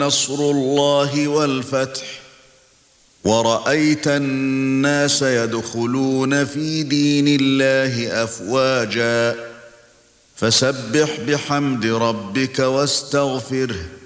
نصر الله والفتح ورأيت الناس يدخلون في دين الله أفواجا فسبح بحمد ربك واستغفره